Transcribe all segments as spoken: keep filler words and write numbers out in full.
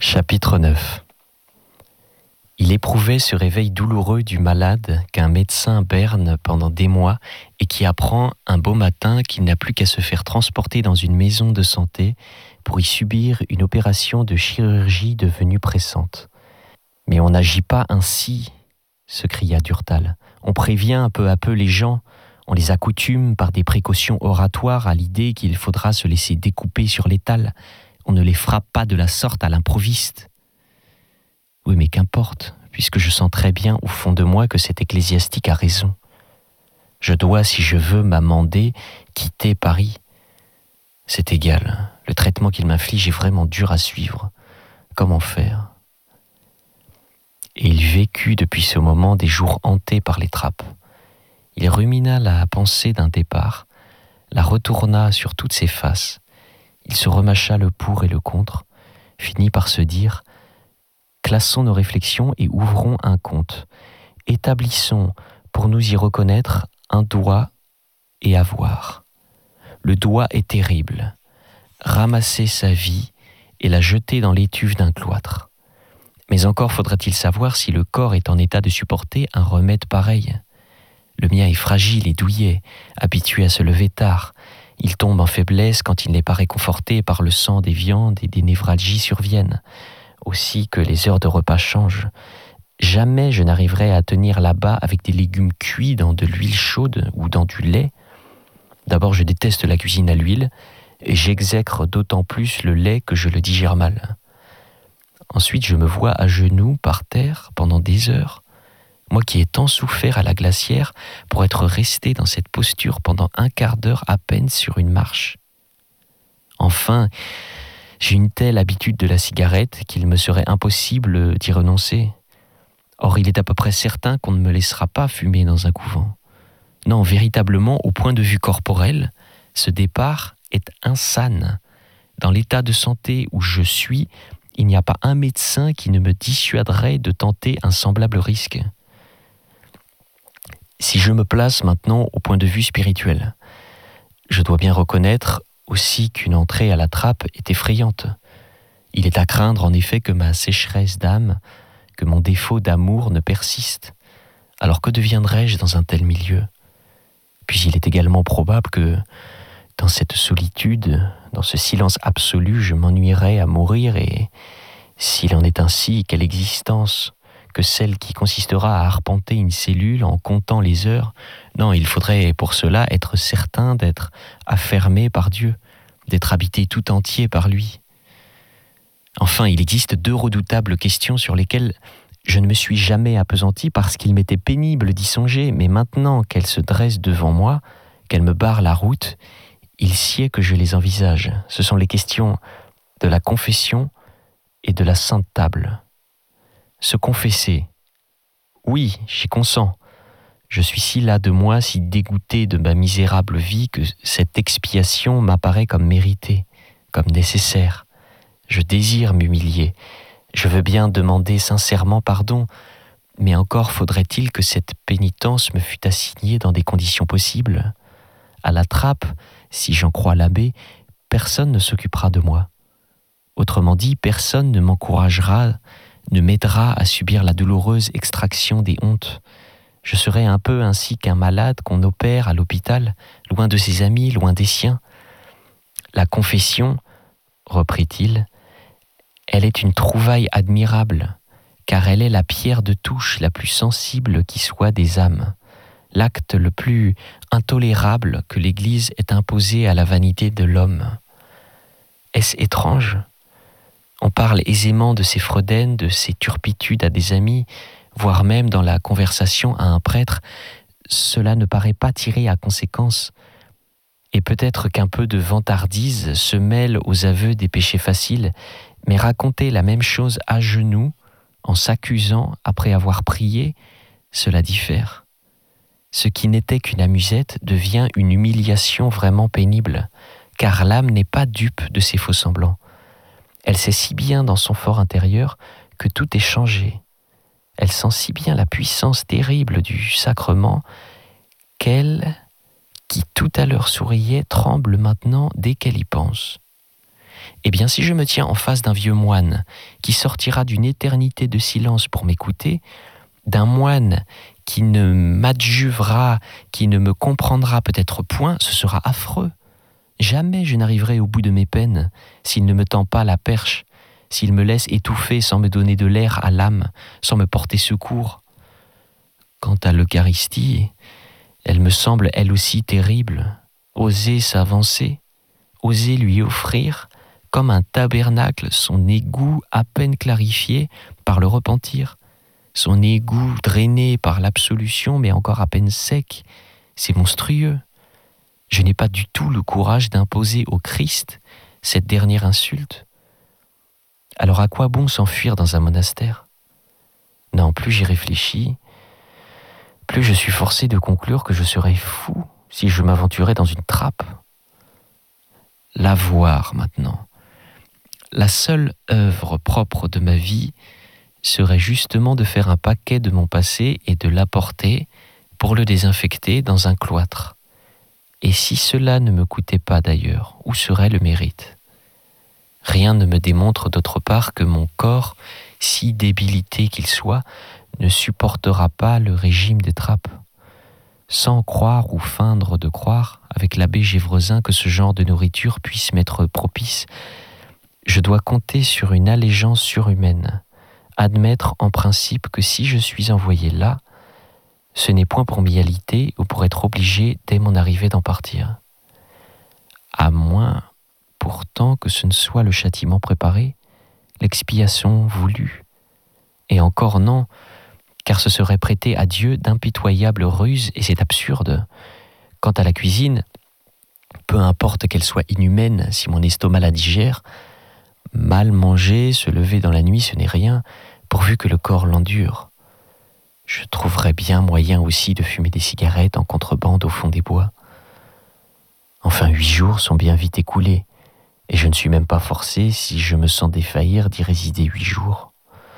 Chapitre neuf. Il éprouvait ce réveil douloureux du malade qu'un médecin berne pendant des mois et qui apprend un beau matin qu'il n'a plus qu'à se faire transporter dans une maison de santé pour y subir une opération de chirurgie devenue pressante. « Mais on n'agit pas ainsi !» se cria Durtal. « On prévient peu à peu les gens, on les accoutume par des précautions oratoires à l'idée qu'il faudra se laisser découper sur l'étal. On ne les frappe pas de la sorte à l'improviste. » Oui, mais qu'importe, puisque je sens très bien au fond de moi que cet ecclésiastique a raison. Je dois, si je veux m'amender, quitter Paris. C'est égal, le traitement qu'il m'inflige est vraiment dur à suivre. Comment faire ? Et il vécut depuis ce moment des jours hantés par les trappes. Il rumina la pensée d'un départ, la retourna sur toutes ses faces. Il se remâcha le pour et le contre, finit par se dire « Classons nos réflexions et ouvrons un compte. Établissons, pour nous y reconnaître, un doigt et avoir. Le doigt est terrible. Ramasser sa vie et la jeter dans l'étuve d'un cloître. Mais encore faudra-t-il savoir si le corps est en état de supporter un remède pareil. Le mien est fragile et douillet, habitué à se lever tard. Il tombe en faiblesse quand il n'est pas réconforté par le sang des viandes et des névralgies surviennent. Aussi que les heures de repas changent. Jamais je n'arriverai à tenir là-bas avec des légumes cuits dans de l'huile chaude ou dans du lait. D'abord, je déteste la cuisine à l'huile et j'exècre d'autant plus le lait que je le digère mal. Ensuite, je me vois à genoux par terre pendant des heures. Moi qui ai tant souffert à la glacière pour être resté dans cette posture pendant un quart d'heure à peine sur une marche. Enfin, j'ai une telle habitude de la cigarette qu'il me serait impossible d'y renoncer. Or, il est à peu près certain qu'on ne me laissera pas fumer dans un couvent. Non, véritablement, au point de vue corporel, ce départ est insane. Dans l'état de santé où je suis, il n'y a pas un médecin qui ne me dissuaderait de tenter un semblable risque. Si je me place maintenant au point de vue spirituel, je dois bien reconnaître aussi qu'une entrée à la trappe est effrayante. Il est à craindre en effet que ma sécheresse d'âme, que mon défaut d'amour ne persiste. Alors que deviendrais-je dans un tel milieu ? Puis il est également probable que, dans cette solitude, dans ce silence absolu, je m'ennuierais à mourir et, s'il en est ainsi, quelle existence que celle qui consistera à arpenter une cellule en comptant les heures. Non, il faudrait pour cela être certain d'être affermé par Dieu, d'être habité tout entier par lui. Enfin, il existe deux redoutables questions sur lesquelles je ne me suis jamais appesanti parce qu'il m'était pénible d'y songer, mais maintenant qu'elles se dressent devant moi, qu'elles me barrent la route, il sied que je les envisage. Ce sont les questions de la confession et de la sainte table. Se confesser. Oui, j'y consens. Je suis si las de moi, si dégoûté de ma misérable vie que cette expiation m'apparaît comme méritée, comme nécessaire. Je désire m'humilier. Je veux bien demander sincèrement pardon, mais encore faudrait-il que cette pénitence me fût assignée dans des conditions possibles. À la trappe, si j'en crois l'abbé, personne ne s'occupera de moi. Autrement dit, personne ne m'encouragera, ne m'aidera à subir la douloureuse extraction des hontes. Je serai un peu ainsi qu'un malade qu'on opère à l'hôpital, loin de ses amis, loin des siens. La confession, reprit-il, elle est une trouvaille admirable, car elle est la pierre de touche la plus sensible qui soit des âmes, l'acte le plus intolérable que l'Église ait imposé à la vanité de l'homme. Est-ce étrange ? On parle aisément de ses fredaines, de ses turpitudes à des amis, voire même dans la conversation à un prêtre. Cela ne paraît pas tiré à conséquence. Et peut-être qu'un peu de vantardise se mêle aux aveux des péchés faciles, mais raconter la même chose à genoux, en s'accusant après avoir prié, cela diffère. Ce qui n'était qu'une amusette devient une humiliation vraiment pénible, car l'âme n'est pas dupe de ces faux-semblants. Elle sait si bien dans son fort intérieur que tout est changé. Elle sent si bien la puissance terrible du sacrement qu'elle, qui tout à l'heure souriait, tremble maintenant dès qu'elle y pense. Eh bien, si je me tiens en face d'un vieux moine qui sortira d'une éternité de silence pour m'écouter, d'un moine qui ne m'adjuvera, qui ne me comprendra peut-être point, ce sera affreux. Jamais je n'arriverai au bout de mes peines s'il ne me tend pas la perche, s'il me laisse étouffer sans me donner de l'air à l'âme, sans me porter secours. Quant à l'Eucharistie, elle me semble elle aussi terrible. Oser s'avancer, oser lui offrir, comme un tabernacle, son égout à peine clarifié par le repentir, son égout drainé par l'absolution mais encore à peine sec, c'est monstrueux. Je n'ai pas du tout le courage d'imposer au Christ cette dernière insulte. Alors à quoi bon s'enfuir dans un monastère ? Non, plus j'y réfléchis, plus je suis forcé de conclure que je serais fou si je m'aventurais dans une trappe. L'avoir maintenant. La seule œuvre propre de ma vie serait justement de faire un paquet de mon passé et de l'apporter pour le désinfecter dans un cloître. Et si cela ne me coûtait pas d'ailleurs, où serait le mérite ? Rien ne me démontre d'autre part que mon corps, si débilité qu'il soit, ne supportera pas le régime des trappes. Sans croire ou feindre de croire, avec l'abbé Gévresin, que ce genre de nourriture puisse m'être propice, je dois compter sur une allégeance surhumaine, admettre en principe que si je suis envoyé là, ce n'est point pour m'y alité ou pour être obligé dès mon arrivée d'en partir. À moins, pourtant, que ce ne soit le châtiment préparé, l'expiation voulue. Et encore non, car ce serait prêter à Dieu d'impitoyables ruses et c'est absurde. Quant à la cuisine, peu importe qu'elle soit inhumaine si mon estomac la digère, mal manger, se lever dans la nuit, ce n'est rien, pourvu que le corps l'endure. Je trouverais bien moyen aussi de fumer des cigarettes en contrebande au fond des bois. Enfin, huit jours sont bien vite écoulés, et je ne suis même pas forcé, si je me sens défaillir, d'y résider huit jours.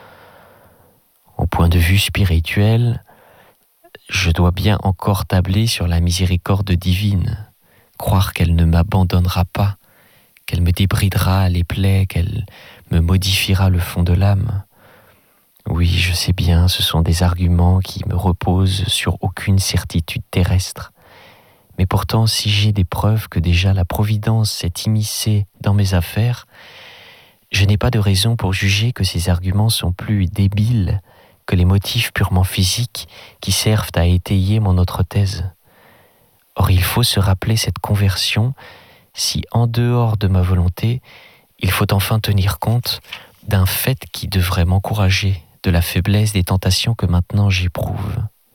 Au point de vue spirituel, je dois bien encore tabler sur la miséricorde divine, croire qu'elle ne m'abandonnera pas, qu'elle me débridera les plaies, qu'elle me modifiera le fond de l'âme. Oui, je sais bien, ce sont des arguments qui me reposent sur aucune certitude terrestre. Mais pourtant, si j'ai des preuves que déjà la Providence s'est immiscée dans mes affaires, je n'ai pas de raison pour juger que ces arguments sont plus débiles que les motifs purement physiques qui servent à étayer mon autre thèse. Or, il faut se rappeler cette conversion si, en dehors de ma volonté, il faut enfin tenir compte d'un fait qui devrait m'encourager, de la faiblesse des tentations que maintenant j'éprouve.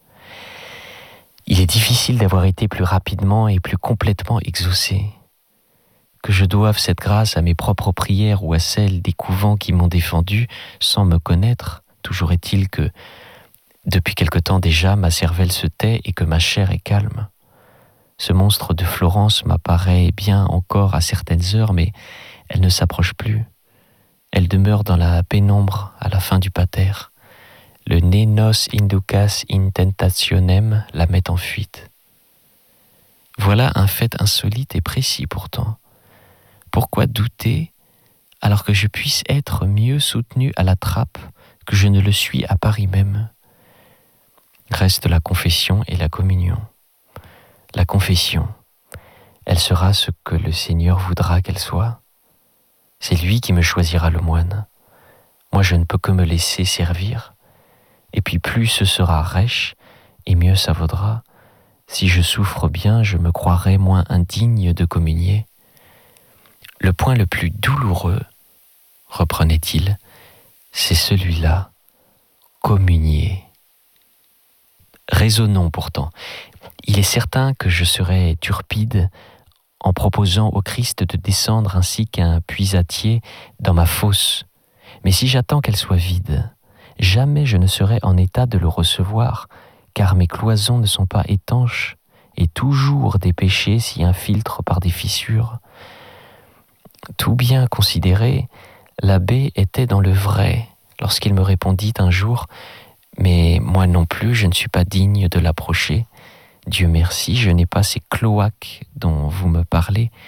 Il est difficile d'avoir été plus rapidement et plus complètement exaucé. Que je doive cette grâce à mes propres prières ou à celles des couvents qui m'ont défendu sans me connaître, toujours est-il que, depuis quelque temps déjà, ma cervelle se tait et que ma chair est calme. Ce monstre de Florence m'apparaît bien encore à certaines heures, mais elle ne s'approche plus. Elle demeure dans la pénombre à la fin du pater. Le ne nos inducas in tentationem la met en fuite. Voilà un fait insolite et précis pourtant. Pourquoi douter alors que je puisse être mieux soutenu à la trappe que je ne le suis à Paris même ? Reste la confession et la communion. La confession, elle sera ce que le Seigneur voudra qu'elle soit. C'est lui qui me choisira le moine. Moi, je ne peux que me laisser servir. Et puis plus ce sera rêche, et mieux ça vaudra. Si je souffre bien, je me croirai moins indigne de communier. Le point le plus douloureux, reprenait-il, c'est celui-là, communier. Raisonnons pourtant. Il est certain que je serais turpide en proposant au Christ de descendre ainsi qu'un puisatier dans ma fosse. Mais si j'attends qu'elle soit vide, jamais je ne serai en état de le recevoir, car mes cloisons ne sont pas étanches, et toujours des péchés s'y infiltrent par des fissures. Tout bien considéré, l'abbé était dans le vrai lorsqu'il me répondit un jour « Mais moi non plus, je ne suis pas digne de l'approcher. Dieu merci, je n'ai pas ces cloaques dont vous me parlez,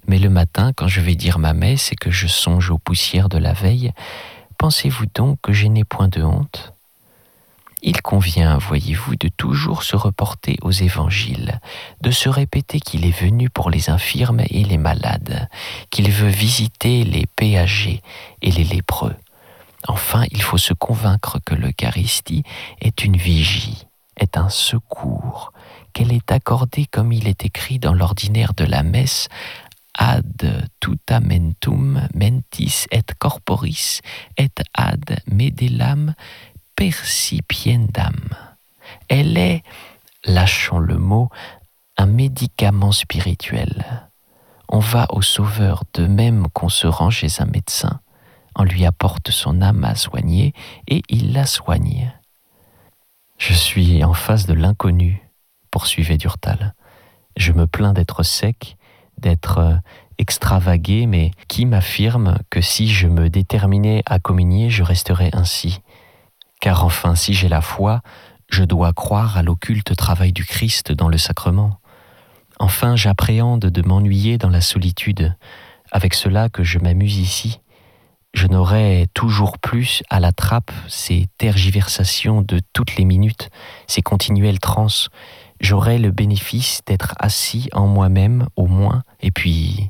Mais le matin, quand je vais dire ma messe et que je songe aux poussières de la veille, pensez-vous donc que je n'ai point de honte ? Il convient, voyez-vous, de toujours se reporter aux évangiles, de se répéter qu'il est venu pour les infirmes et les malades, qu'il veut visiter les péagés et les lépreux. Enfin, il faut se convaincre que l'Eucharistie est une vigie, est un secours, qu'elle est accordée comme il est écrit dans l'ordinaire de la messe, ad tutamentum mentis et corporis et ad medelam percipiendam. Elle est, lâchons le mot, un médicament spirituel. On va au Sauveur de même qu'on se rend chez un médecin. On lui apporte son âme à soigner et il la soigne. Je suis en face de l'inconnu, poursuivait Durtal. Je me plains d'être sec, d'être extravagué, mais qui m'affirme que si je me déterminais à communier, je resterais ainsi ? Car enfin, si j'ai la foi, je dois croire à l'occulte travail du Christ dans le sacrement. Enfin, j'appréhende de m'ennuyer dans la solitude. Avec cela que je m'amuse ici, je n'aurai toujours plus à la trappe ces tergiversations de toutes les minutes, ces continuelles transes. J'aurai le bénéfice d'être assis en moi-même au moins, et puis...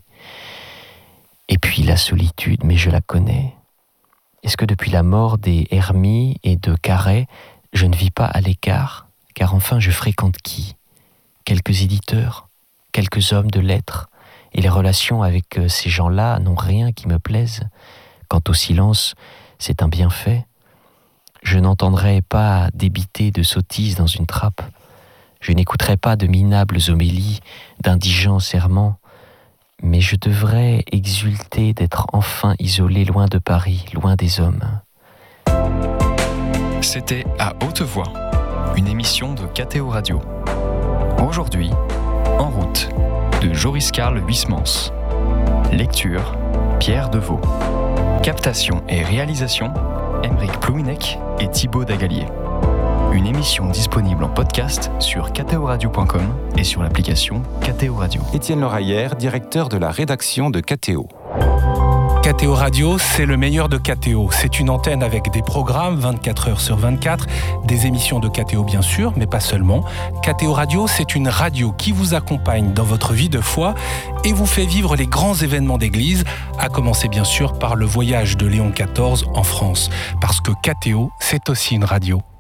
Et puis la solitude, mais je la connais. Est-ce que depuis la mort des Hermies et de Carhaix, je ne vis pas à l'écart ? Car enfin je fréquente qui ? Quelques éditeurs, quelques hommes de lettres, et les relations avec ces gens-là n'ont rien qui me plaise. Quant au silence, c'est un bienfait. Je n'entendrai pas débiter de sottises dans une trappe. Je n'écouterai pas de minables homélies, d'indigents serments. Mais je devrais exulter d'être enfin isolé loin de Paris, loin des hommes. C'était À Haute Voix, une émission de K T O Radio. Aujourd'hui, En route, de Joris Karl Huysmans. Lecture, Pierre Deveau. Captation et réalisation, Aymeric Plouminec et Thibaut Dagalier. Une émission disponible en podcast sur k t o radio point com et sur l'application K T O Radio. Étienne Lereillère, directeur de la rédaction de K T O. K T O Radio, c'est le meilleur de K T O. C'est une antenne avec des programmes vingt-quatre heures sur vingt-quatre, des émissions de K T O bien sûr, mais pas seulement. K T O Radio, c'est une radio qui vous accompagne dans votre vie de foi et vous fait vivre les grands événements d'Église, à commencer bien sûr par le voyage de Léon quatorze en France. Parce que K T O, c'est aussi une radio.